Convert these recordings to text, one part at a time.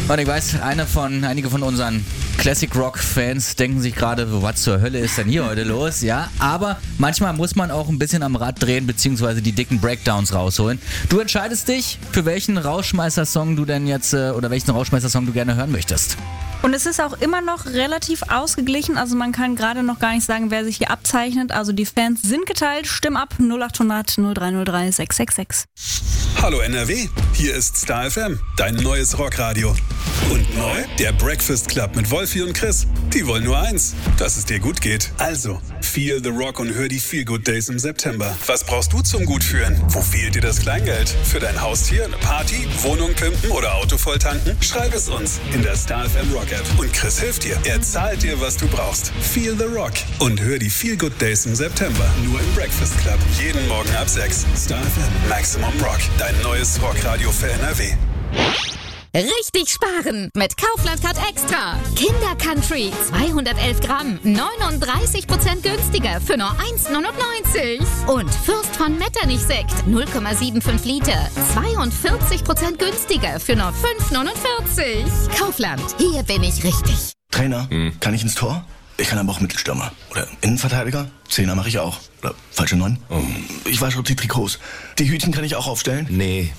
Und ich weiß, einige von unseren Classic Rock Fans denken sich gerade, was zur Hölle ist denn hier heute los? Ja, aber manchmal muss man auch ein bisschen am Rad drehen, beziehungsweise die dicken Breakdowns rausholen. Du entscheidest dich, für welchen Rauschmeißer-Song du denn jetzt, oder welchen Rauschmeißer-Song du gerne hören möchtest. Und es ist auch immer noch relativ ausgeglichen, also man kann gerade noch gar nicht sagen, wer sich hier abzeichnet. Also die Fans sind geteilt, stimm ab 0800 0303 666. Hallo NRW, hier ist Star FM, dein neues Rockradio. Und neu, der Breakfast Club mit Wolfi und Chris. Die wollen nur eins, dass es dir gut geht. Also, feel the rock und hör die Feel Good Days im September. Was brauchst du zum Gutfühlen? Wo fehlt dir das Kleingeld? Für dein Haustier, eine Party, Wohnung pimpen oder Auto volltanken? Schreib es uns in der Star FM Rock App. Und Chris hilft dir. Er zahlt dir, was du brauchst. Feel the rock und hör die Feel Good Days im September. Nur im Breakfast Club. Jeden Morgen ab 6. Star FM Maximum Rock. Dein neues Rockradio für NRW. Richtig sparen mit Kaufland Card Extra. Kinder Country 211 Gramm, 39% günstiger für nur 1,99. Und Fürst von Metternich Sekt 0,75 Liter, 42% günstiger für nur 5,49. Kaufland, hier bin ich richtig. Trainer, kann ich ins Tor? Ich kann aber auch Mittelstürmer. Oder Innenverteidiger? Zehner mache ich auch. Oder falsche 9? Ich wasche die Trikots. Die Hütchen kann ich auch aufstellen? Nee.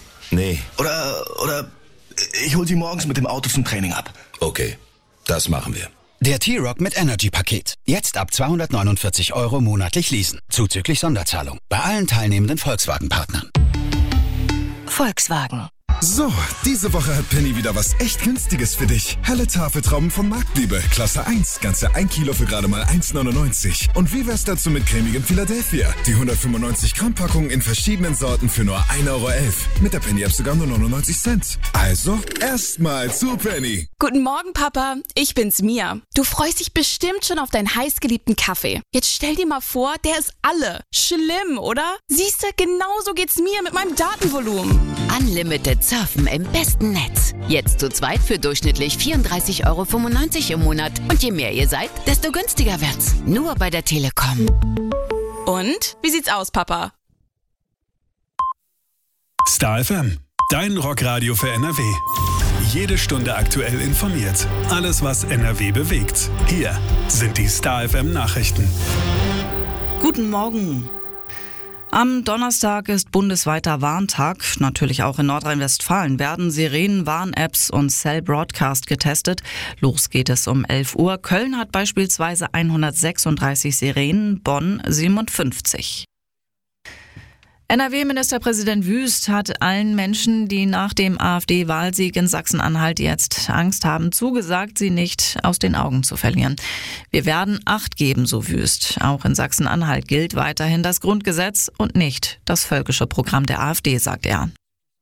Oder ich hol sie morgens mit dem Auto zum Training ab. Okay, das machen wir. Der T-Rock mit Energy-Paket. Jetzt ab 249 € monatlich leasen. Zuzüglich Sonderzahlung. Bei allen teilnehmenden Volkswagen-Partnern. Volkswagen. So, diese Woche hat Penny wieder was echt Günstiges für dich. Helle Tafeltrauben von Marktliebe, Klasse 1, ganze 1 Kilo für gerade mal 1,99. Und wie wär's dazu mit cremigem Philadelphia? Die 195 Gramm Packung in verschiedenen Sorten für nur 1,11 €. Mit der Penny App sogar nur 99 Cent. Also, erstmal zu Penny. Guten Morgen, Papa. Ich bin's, Mia. Du freust dich bestimmt schon auf deinen heißgeliebten Kaffee. Jetzt stell dir mal vor, der ist alle. Schlimm, oder? Siehste, genauso geht's mir mit meinem Datenvolumen. Unlimited Surfen im besten Netz. Jetzt zu zweit für durchschnittlich 34,95 € im Monat. Und je mehr ihr seid, desto günstiger wird's. Nur bei der Telekom. Und? Wie sieht's aus, Papa? Star FM, dein Rockradio für NRW. Jede Stunde aktuell informiert. Alles, was NRW bewegt. Hier sind die Star FM Nachrichten. Guten Morgen. Am Donnerstag ist bundesweiter Warntag. Natürlich auch in Nordrhein-Westfalen werden Sirenen, Warn-Apps und Cell Broadcast getestet. Los geht es um 11 Uhr. Köln hat beispielsweise 136 Sirenen, Bonn 57. NRW-Ministerpräsident Wüst hat allen Menschen, die nach dem AfD-Wahlsieg in Sachsen-Anhalt jetzt Angst haben, zugesagt, sie nicht aus den Augen zu verlieren. Wir werden Acht geben, so Wüst. Auch in Sachsen-Anhalt gilt weiterhin das Grundgesetz und nicht das völkische Programm der AfD, sagt er.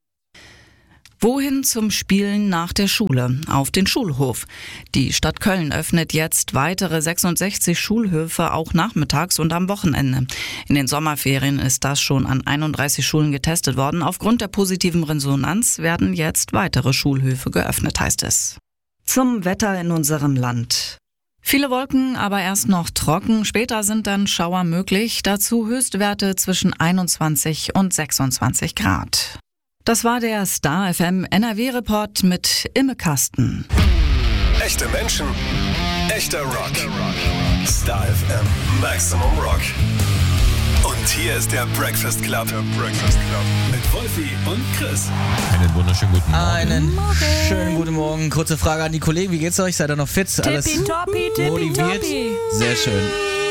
Wohin zum Spielen nach der Schule? Auf den Schulhof. Die Stadt Köln öffnet jetzt weitere 66 Schulhöfe, auch nachmittags und am Wochenende. In den Sommerferien ist das schon an 31 Schulen getestet worden. Aufgrund der positiven Resonanz werden jetzt weitere Schulhöfe geöffnet, heißt es. Zum Wetter in unserem Land. Viele Wolken, aber erst noch trocken. Später sind dann Schauer möglich. Dazu Höchstwerte zwischen 21 und 26 Grad. Das war der Star FM NRW-Report mit Imme Kasten. Echte Menschen, echter Rock. Star FM Maximum Rock. Und hier ist der Breakfast Club. Mit Wolfi und Chris. Einen wunderschönen guten Morgen. Einen schönen guten Morgen. Kurze Frage an die Kollegen. Wie geht's euch? Seid ihr noch fit? Alles motiviert? Sehr schön.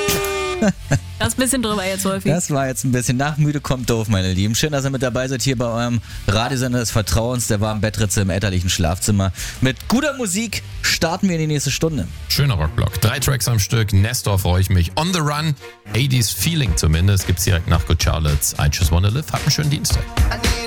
Das ist ein bisschen drüber jetzt, Wolfi. Das war jetzt ein bisschen nachmüde, kommt doof, meine Lieben. Schön, dass ihr mit dabei seid hier bei eurem Radiosender des Vertrauens, der warmen Bettritze im elterlichen Schlafzimmer. Mit guter Musik starten wir in die nächste Stunde. Schöner Rockblock. 3 Tracks am Stück. Nestor freue ich mich. On the Run. 80s Feeling zumindest. Gibt's direkt nach Good Charlotte's I Just Wanna Live. Habt einen schönen Dienstag.